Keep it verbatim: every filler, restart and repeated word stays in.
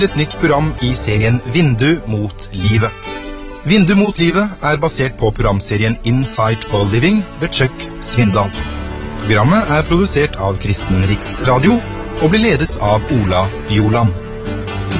Et nytt program i serien Vindu mot livet. Vindu mot livet er basert på programserien Insight for Living ved Chuck Svindal. Programmet er produsert av Kristen Riksradio og blir ledet av Ola Bjoland.